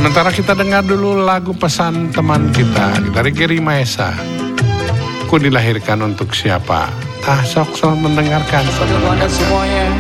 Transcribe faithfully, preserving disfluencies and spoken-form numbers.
Sementara kita dengar dulu lagu pesan teman kita dari Geri Maesa. Ku dilahirkan untuk siapa? Ah, sok-sok mendengarkan. Untuk Anda semuanya